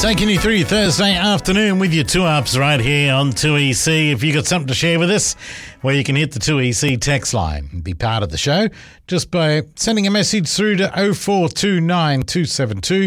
Taking you through your Thursday afternoon with your 2-ups right here on 2EC. If you got something to share with us, well, you can hit the 2EC text line and be part of the show just by sending a message through to 0429 272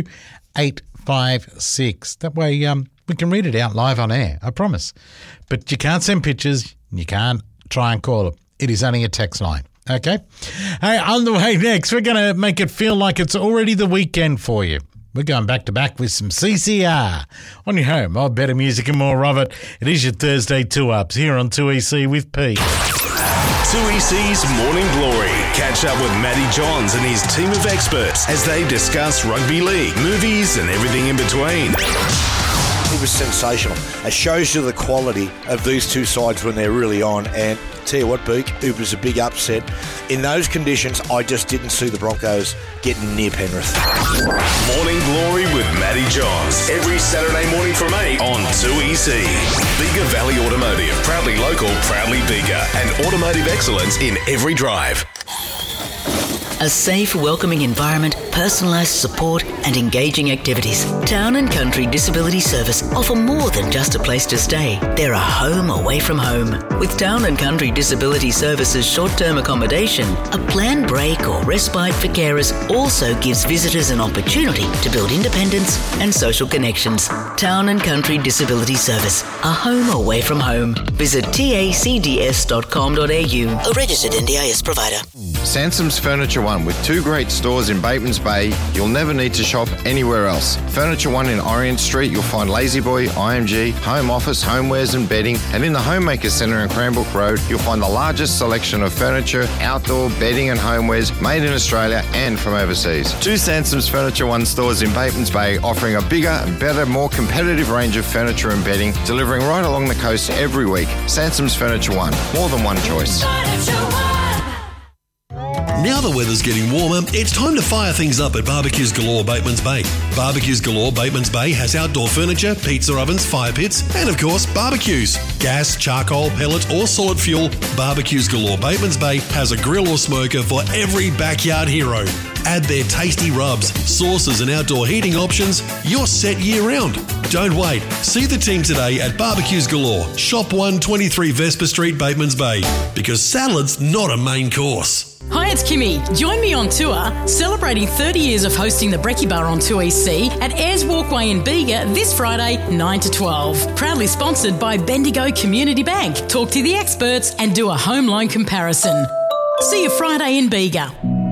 856. That way we can read it out live on air, I promise. But you can't send pictures, you can't try and call it. It is only a text line. Okay? Hey, on the way next, we're going to make it feel like it's already the weekend for you. We're going back to back with some CCR on your home. Oh, better music and more of it. It is your Thursday 2-ups here on 2EC with Pete. 2EC's Morning Glory. Catch up with Matty Johns and his team of experts as they discuss rugby league, movies and everything in between. It was sensational. It shows you the quality of these two sides when they're really on. And tell you what, Beak, it was a big upset. In those conditions, I just didn't see the Broncos getting near Penrith. Morning Glory with Matty Johns. Every Saturday morning from 8 on 2EC. Bega Valley Automotive. Proudly local, proudly Bega. And automotive excellence in every drive. A safe, welcoming environment, personalised support and engaging activities. Town and Country Disability Service offer more than just a place to stay. They're a home away from home. With Town and Country Disability Service's short-term accommodation, a planned break or respite for carers also gives visitors an opportunity to build independence and social connections. Town and Country Disability Service, a home away from home. Visit tacds.com.au, a registered NDIS provider. Sansom's Furniture One, with 2 great stores in Batemans Bay, you'll never need to shop anywhere else. Furniture One in Orient Street, you'll find Lazy Boy, IMG, Home Office, Homewares and Bedding, and in the Homemaker Centre in Cranbrook Road, you'll find the largest selection of furniture, outdoor bedding and homewares made in Australia and from overseas. 2 Sansom's Furniture One stores in Batemans Bay, offering a bigger, better, more competitive range of furniture and bedding, delivering right along the coast every week. Sansom's Furniture One, more than one choice. Now the weather's getting warmer, it's time to fire things up at Barbecues Galore Batemans Bay. Barbecues Galore Batemans Bay has outdoor furniture, pizza ovens, fire pits, and of course, barbecues. Gas, charcoal, pellet or solid fuel, Barbecues Galore Batemans Bay has a grill or smoker for every backyard hero. Add their tasty rubs, sauces and outdoor heating options, you're set year round. Don't wait. See the team today at Barbecues Galore, Shop 123 Vesper Street, Batemans Bay. Because salad's not a main course. Hi, it's Kimmy. Join me on tour, celebrating 30 years of hosting the Brekkie Bar on 2EC at Ayers Walkway in Bega this Friday, 9 to 12. Proudly sponsored by Bendigo Community Bank. Talk to the experts and do a home loan comparison. See you Friday in Bega.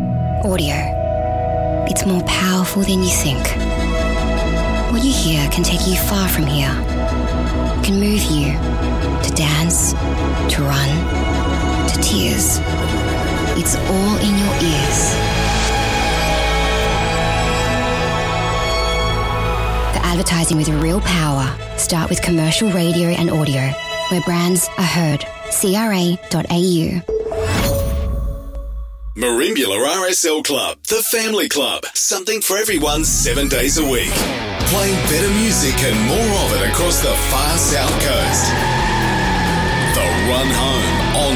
Audio. It's more powerful than you think. What you hear can take you far from here. It can move you to dance, to run, to tears. It's all in your ears. The advertising with real power. Start with commercial radio and audio, where brands are heard. CRA.au. Merimbula RSL Club, the family club. Something for everyone 7 days a week. Playing better music and more of it across the far south coast. The Run Home